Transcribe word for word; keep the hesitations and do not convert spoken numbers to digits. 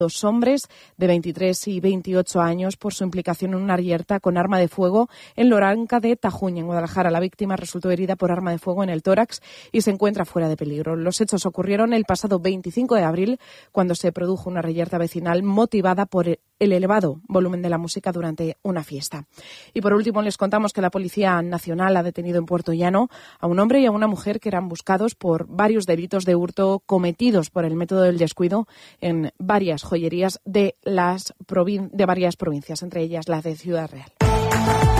dos hombres de veintitrés y veintiocho años por su implicación en una reyerta con arma de fuego en Loranca de Tajuña, en Guadalajara. La víctima resultó herida por arma de fuego en el tórax y se encuentra fuera de peligro. Los hechos ocurrieron el pasado veinticinco de abril, cuando se produjo una reyerta vecinal motivada por el elevado volumen de la música durante una fiesta. Y por último les contamos que la Policía Nacional ha detenido en Puerto Llano a un hombre y a una mujer que eran buscados por varios delitos de hurto cometidos por el método del descuido en varias joyerías de las provin- de varias provincias, entre ellas la de Ciudad Real.